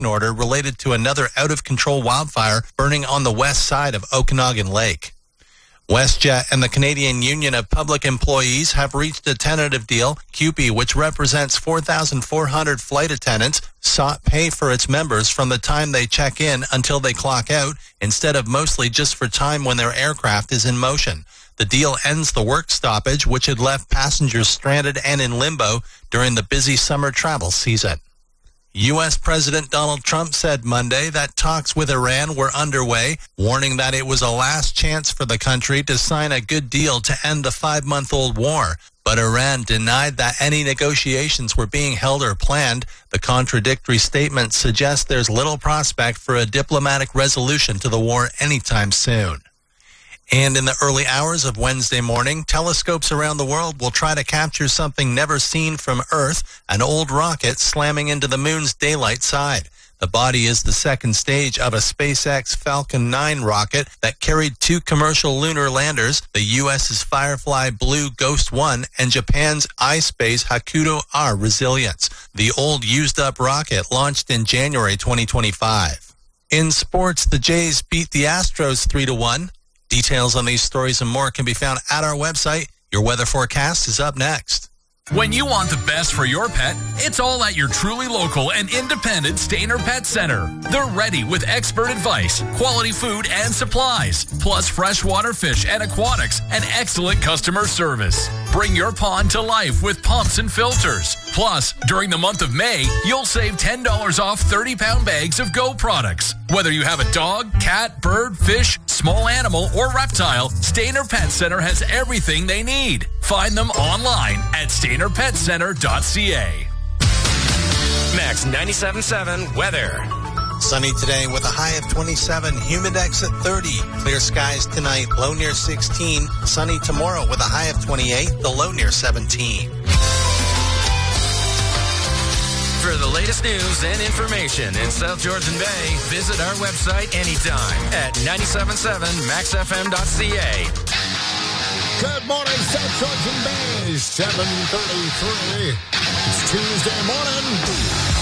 protection order related to another out-of-control wildfire burning on the west side of Okanagan Lake. WestJet and the Canadian Union of Public Employees have reached a tentative deal. CUPE, which represents 4,400 flight attendants, sought pay for its members from the time they check in until they clock out, instead of mostly just for time when their aircraft is in motion. The deal ends the work stoppage, which had left passengers stranded and in limbo during the busy summer travel season. U.S. President Donald Trump said Monday that talks with Iran were underway, warning that it was a last chance for the country to sign a good deal to end the 5-month-old war. But Iran denied that any negotiations were being held or planned. The contradictory statement suggests there's little prospect for a diplomatic resolution to the war anytime soon. And in the early hours of Wednesday morning, telescopes around the world will try to capture something never seen from Earth, an old rocket slamming into the moon's daylight side. The body is the second stage of a SpaceX Falcon 9 rocket that carried 2 commercial lunar landers, the U.S.'s Firefly Blue Ghost 1 and Japan's iSpace Hakuto R Resilience. The old used-up rocket launched in January 2025. In sports, the Jays beat the Astros 3-1. Details on these stories and more can be found at our website. Your weather forecast is up next. When you want the best for your pet, it's all at your truly local and independent Stainer Pet Center. They're ready with expert advice, quality food and supplies, plus freshwater fish and aquatics and excellent customer service. Bring your pond to life with pumps and filters. Plus, during the month of May, you'll save $10 off 30-pound bags of Go products. Whether you have a dog, cat, bird, fish, small animal, or reptile, Stainer Pet Center has everything they need. Find them online at stainerpetcenter.ca. Max 97.7 weather. Sunny today with a high of 27, humidex at 30. Clear skies tonight, low near 16. Sunny tomorrow with a high of 28, the low near 17. For the latest news and information in South Georgian Bay, visit our website anytime at 97.7maxfm.ca. Good morning, South Georgian Bay, 7:33. It's Tuesday morning.